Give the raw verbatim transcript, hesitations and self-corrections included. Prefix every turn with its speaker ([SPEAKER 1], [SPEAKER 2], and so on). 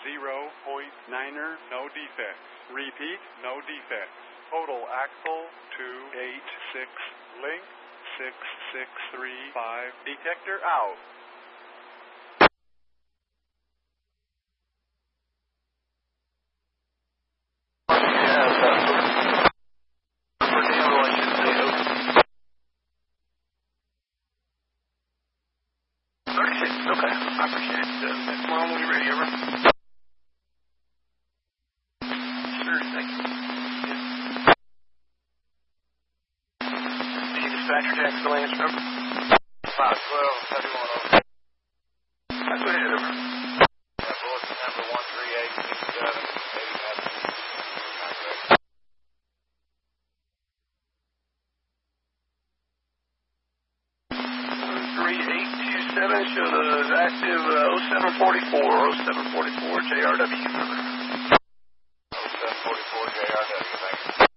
[SPEAKER 1] zero point niner, no defects. Repeat, no defects. Total axle two eight six, link six six three five, detector out.
[SPEAKER 2] thirty-six, okay. I appreciate it. Uh, next one when you're ready, over. Sure, thank you. Yeah. The dispatcher tax still answer number?
[SPEAKER 3] five twelve, seventy-one over.
[SPEAKER 2] That's what it is, over.
[SPEAKER 3] That bulletin number one three eight six seven, eighty Avenue.
[SPEAKER 2] three eight two seven shows active uh, oh seven forty-four, oh seven forty-four J R W number.
[SPEAKER 3] oh seven forty-four J R W, thank you.